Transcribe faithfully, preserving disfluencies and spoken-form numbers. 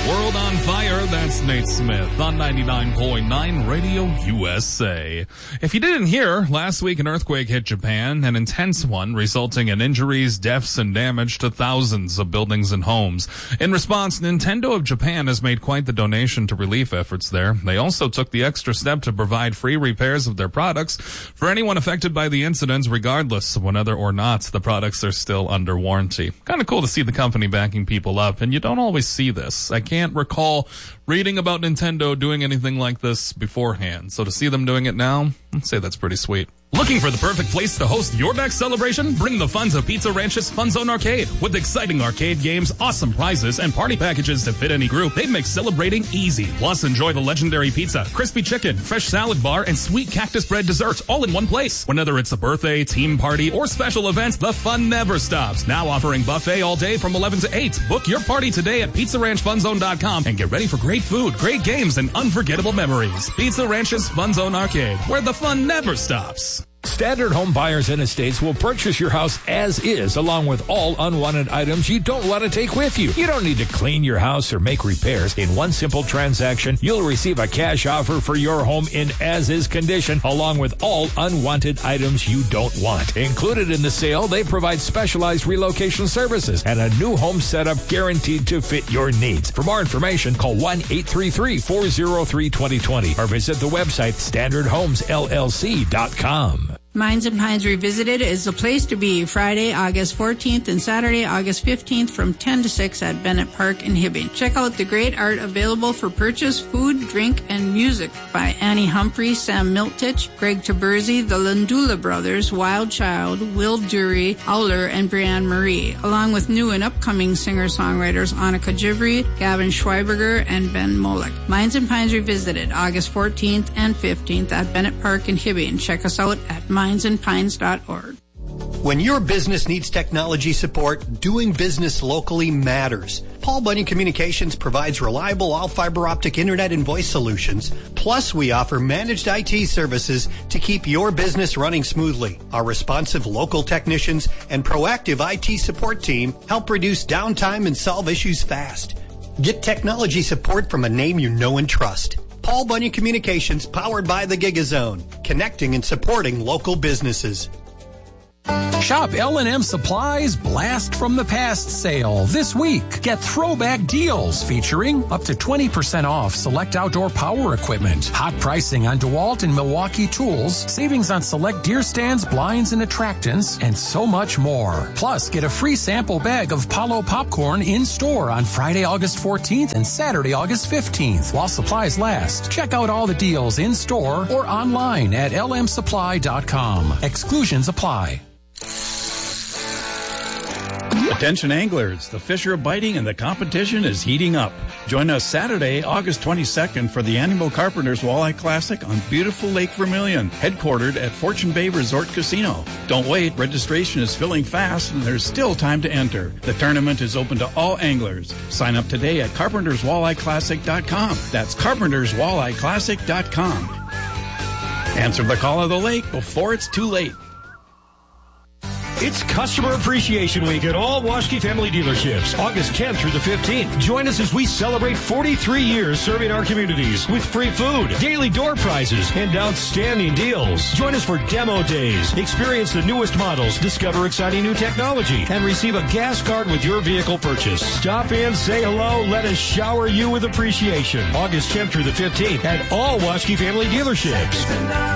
World on Fire, that's Nate Smith on ninety-nine point nine Radio U S A. If you didn't hear, last week an earthquake hit Japan, an intense one, resulting in injuries, deaths, and damage to thousands of buildings and homes. In response, Nintendo of Japan has made quite the donation to relief efforts there. They also took the extra step to provide free repairs of their products for anyone affected by the incidents, regardless of whether or not the products are still under warranty. Kind of cool to see the company backing people up, and you don't always see this. I can't recall reading about Nintendo doing anything like this beforehand. So to see them doing it now, I'd say that's pretty sweet. Looking for the perfect place to host your next celebration? Bring the fun to Pizza Ranch's Fun Zone Arcade. With exciting arcade games, awesome prizes, and party packages to fit any group, they make celebrating easy. Plus, enjoy the legendary pizza, crispy chicken, fresh salad bar, and sweet cactus bread desserts all in one place. Whether it's a birthday, team party, or special events, the fun never stops. Now offering buffet all day from eleven to eight. Book your party today at pizza ranch fun zone dot com and get ready for great food, great games, and unforgettable memories. Pizza Ranch's Fun Zone Arcade, where the fun never stops. Standard Home Buyers and Estates will purchase your house as is, along with all unwanted items you don't want to take with you. You don't need to clean your house or make repairs. In one simple transaction, you'll receive a cash offer for your home in as-is condition, along with all unwanted items you don't want. Included in the sale, they provide specialized relocation services and a new home setup guaranteed to fit your needs. For more information, call one eight three three, four oh three, two oh two oh or visit the website standard homes L L C dot com. Mines and Pines Revisited is the place to be Friday, August fourteenth and Saturday, August fifteenth from ten to six at Bennett Park in Hibbing. Check out the great art available for purchase, food, drink, and music by Annie Humphrey, Sam Miltich, Greg Taberzi, the Landula Brothers, Wild Child, Will Dury, Owler, and Brianne Marie, along with new and upcoming singer-songwriters Annika Jivry, Gavin Schweiberger, and Ben Molek. Mines and Pines Revisited, August fourteenth and fifteenth at Bennett Park in Hibbing. Check us out at mines and pines dot org. When your business needs technology support, doing business locally matters. Paul Bunyan Communications provides reliable all-fiber optic internet and voice solutions. Plus, we offer managed I T services to keep your business running smoothly. Our responsive local technicians and proactive I T support team help reduce downtime and solve issues fast. Get technology support from a name you know and trust. Paul Bunyan Communications, powered by the GigaZone, connecting and supporting local businesses. Shop L and M Supply's Blast from the Past sale this week. Get throwback deals featuring up to twenty percent off select outdoor power equipment, hot pricing on DeWalt and Milwaukee tools, savings on select deer stands, blinds, and attractants, and so much more. Plus, get a free sample bag of Palo popcorn in store on Friday, August fourteenth and Saturday, August fifteenth while supplies last. Check out all the deals in store or online at L M supply dot com. Exclusions apply. Attention anglers, the fish are biting and the competition is heating up. Join us Saturday, August twenty-second for the annual Carpenters Walleye Classic on beautiful Lake Vermilion, headquartered at Fortune Bay Resort Casino. Don't wait, registration is filling fast and there's still time to enter. The tournament is open to all anglers. Sign up today at carpenters walleye classic dot com. That's carpenters walleye classic dot com. Answer the call of the lake before it's too late. It's Customer Appreciation Week at all Waschke Family Dealerships, August tenth through the fifteenth. Join us as we celebrate forty-three years serving our communities with free food, daily door prizes, and outstanding deals. Join us for demo days. Experience the newest models, discover exciting new technology, and receive a gas card with your vehicle purchase. Stop in, say hello, let us shower you with appreciation. August tenth through the fifteenth at all Waschke Family Dealerships.